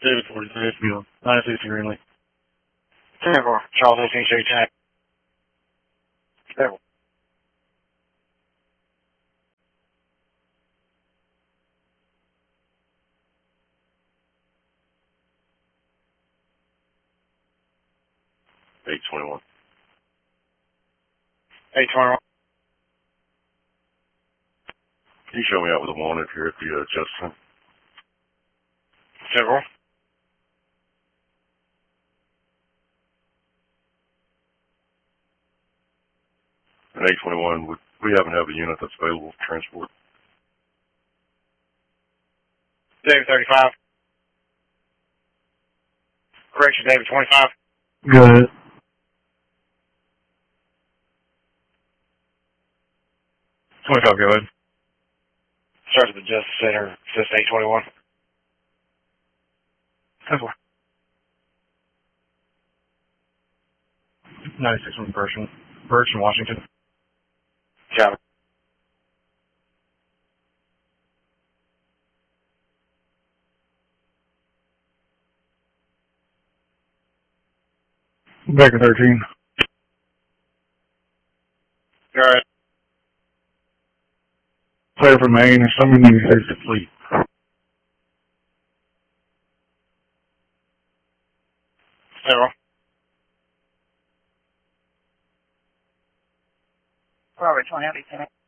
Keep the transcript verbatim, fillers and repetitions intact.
David forty-three, field, nine sixty Greenlee. ten four, Charles eighteen, show you ten. Stable. eight twenty-one. eight twenty-one. Can you show me out with a wanted here at the uh, Justin? ten four. An eight twenty-one, would we happen to have a unit that's available for transport? David thirty-five. Correction, David twenty-five. Good. twenty-five, go ahead. Starts at the Justice Center, assist eight twenty-one. ten four. ninety-six from Birch, Birch in Washington. Copy. Baker thirteen. Alright. Player from Maine, or someone needs to the fleet. Zero. Robert, twenty, how do you